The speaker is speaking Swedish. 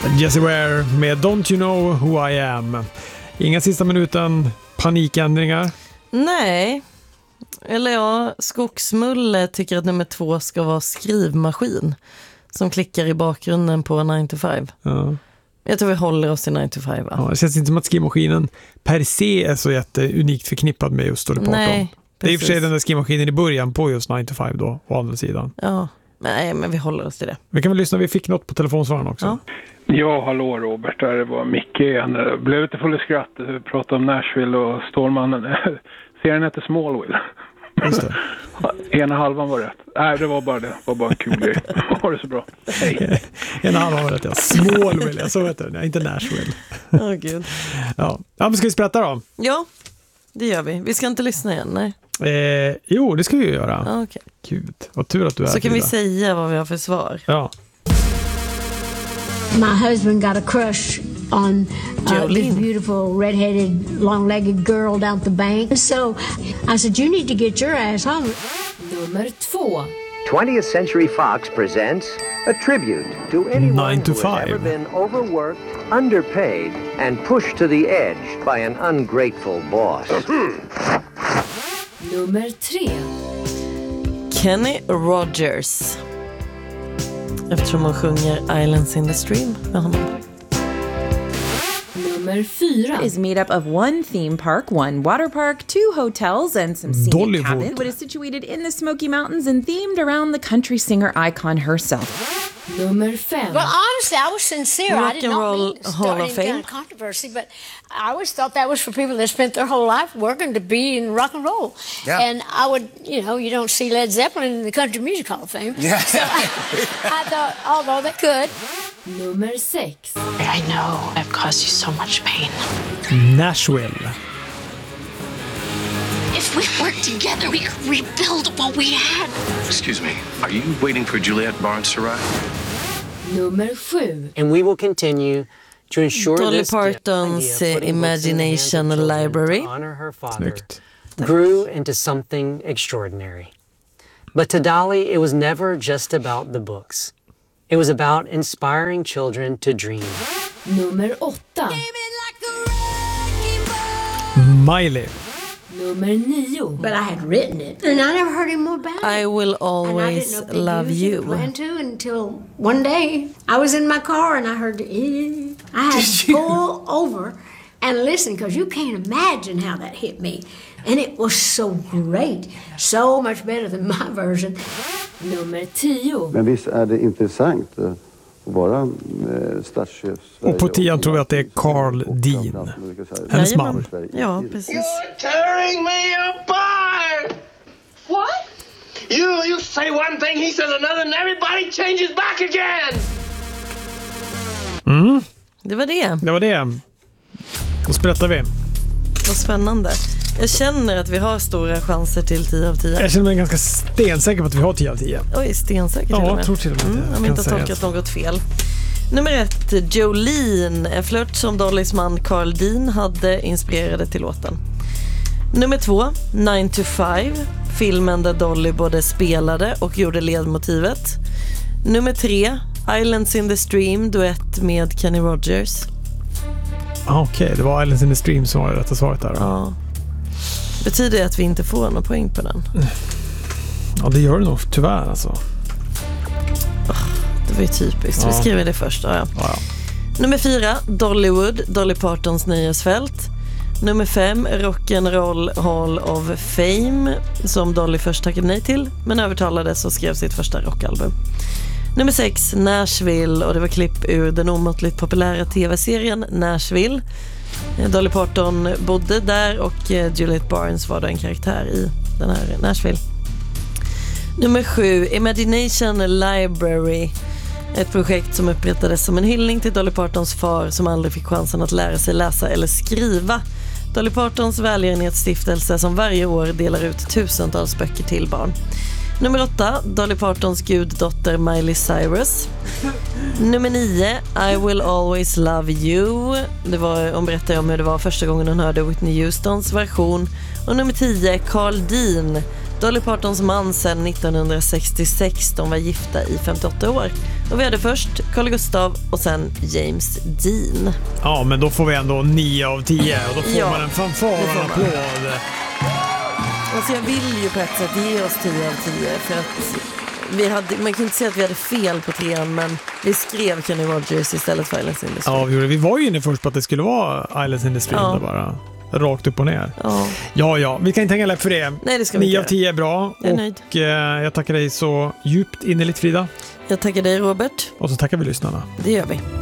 Jessie Ware med Don't You Know Who I Am. Inga sista minuten panikändringar. Nej. Eller ja, Skogsmulle tycker att nummer 2 ska vara skrivmaskin som klickar i bakgrunden på 9 to 5. Ja. Jag tror vi håller oss till 9 to 5. Ja, det känns inte som att skrivmaskinen per se är så jätteunikt förknippad med just Dolly Parton. Nej, det är i och för sig den där skrivmaskinen i början på just 9 to 5 då, å andra sidan. Ja, nej, men vi håller oss till det. Vi kan väl lyssna, vi fick något på telefonsvararen också. Ja. Ja, hallå Robert, det var Micke igen. Blev lite full i skratt, pratade om Nashville och Stålmannen. Serien heter Smallville. Just det. Ena halvan var rätt. Nej, det var bara det. Det var bara en kul grej. Ha det så bra. Hej. Ena halvan var rätt, ja. Smallville, jag så heter det. Nej, inte Nashville. Åh gud. Ja, men ska vi sprätta då? Ja, det gör vi. Vi ska inte lyssna igen, nej. Jo, det ska vi ju göra. Ja, okej. Gud, vad tur att du är Så kan Frida. vi säga vad vi har för svar. Ja. My husband got a crush on this beautiful red-headed, long-legged girl down at the bank. So I said, you need to get your ass home. Nummer 2. 20th Century Fox presents a tribute to anyone 9 to who has 5. ever been overworked, underpaid, and pushed to the edge by an ungrateful boss. Nummer 3. Kenny Rogers. Eftersom hon sjunger Islands in the Stream med honom. Nummer 4. Is made up of one theme park, one water park, 2 hotels, and some scenic Dollywood. cabins. It is situated in the Smoky Mountains and themed around the country singer icon herself. Nummer 5. Well, honestly, I was sincere. Rock I did and not Roll mean to Hall start of any kind Fame. of controversy, but I always thought that was for people that spent their whole life working to be in rock and roll. Yeah. And I would, you don't see Led Zeppelin in the Country Music Hall of Fame. Yeah. So I thought, although they could. Nummer 6. I know I've caused you so much pain. Nashville. If we worked together, we could rebuild what we had. Excuse me, are you waiting for Juliette Barnes to arrive? Nummer 7. And we will continue to ensure Dolly this Partons idea of putting books in the hands of Imagination children Library. to honor her father Snyggt. grew into something extraordinary. But to Dolly, it was never just about the books. It was about inspiring children to dream. Nummer 8. Miley. Nummer 9. But I had written it, and I never heard any more about it. I will And I didn't always know if they love used it or you. planned to until one day I was in my car and I heard the I had to pull over and listen because you can't imagine how that hit me. And it was so great. So much better than my version. Nummer 10. Men visst är det intressant att vara statschef. Och på 10 tror jag att det är Carl Dean. Hennes man. Ja, precis. You're tearing me apart! What? You say one thing, he says another, and everybody changes back again! Det var det. Det var det. Då sprättar vi. Vad spännande. Jag känner att vi har stora chanser till 10 av 10. Jag känner mig ganska stensäker på att vi har 10 av 10. Oj, stensäker till och Ja, med. jag tror till och med det. Om inte har tolkat något fel. Nummer 1, Jolene. En flört som Dollys man Carl Dean hade inspirerade till låten. Nummer 2, 9 to 5. Filmen där Dolly både spelade och gjorde ledmotivet. Nummer 3, Islands in the Stream, duett med Kenny Rogers. Okej, det var Islands in the Stream som var det rätta svaret där. Ja. Betyder det att vi inte får någon poäng på den? Ja, det gör det nog tyvärr alltså. Det var ju typiskt. Vi skriver det först. Ja. Nummer 4, Dollywood, Dolly Partons nöjesfält. Nummer 5, Rock'n'Roll Hall of Fame, som Dolly först tackade nej till, men övertalades och skrev sitt första rockalbum. Nummer 6, Nashville, och det var klipp ur den omåttligt populära tv-serien Nashville. Dolly Parton bodde där och Juliette Barnes var då en karaktär i den här Nashville. Nummer 7, Imagination Library. Ett projekt som upprättades som en hyllning till Dolly Partons far som aldrig fick chansen att lära sig läsa eller skriva. Dolly Partons välgörenhetsstiftelse som varje år delar ut tusentals böcker till barn. Nummer 8, Dolly Partons guddotter Miley Cyrus. Nummer 9, I will always love you. Hon berättar om hur det var första gången hon hörde Whitney Houstons version. Och nummer 10, Carl Dean, Dolly Partons man sedan 1966. De var gifta i 58 år. Och vi hade först Carl Gustaf och sen James Dean. Ja, men då får vi ändå 9 av 10 och då får man en fanfar och en applåd. Alltså jag vill ju på ett sätt ge oss 10 av 10 för att man kan inte säga att vi hade fel på 3, men vi skrev Kenny Rogers istället för Islands in the Stream. Ja, vi var ju inne först på att det skulle vara Islands in the Stream bara. Rakt upp och ner. Ja, vi kan inte hänga läpp för det. Nej, det ska vi 9 av 10 är bra. Jag är nöjd. Och jag tackar dig så djupt innerligt, Frida. Jag tackar dig, Robert. Och så tackar vi lyssnarna. Det gör vi.